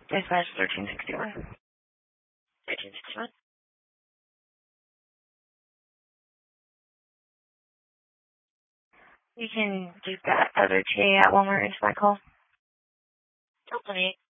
Dispatch 1361. 1361. You can do that other TA at Walmart into my call. Open it.